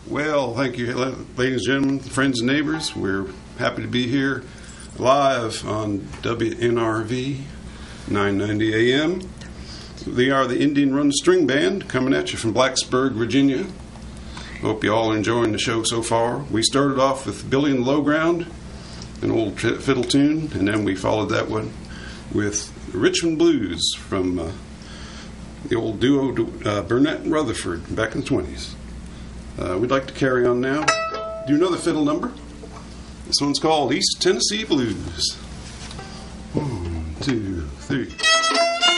Well, thank you, ladies and gentlemen, friends and neighbors. We're happy to be here live on WNRV 990 AM. They are the Indian Run String Band coming at you from Blacksburg, Virginia. Hope you all are enjoying the show so far. We started off with Billy and the Low Ground, an old fiddle tune, and then we followed that one with Richmond Blues from the old duo Burnett and Rutherford back in the 20s. We'd like to carry on now. Do another fiddle number. This one's called East Tennessee Blues. 1, 2, 3.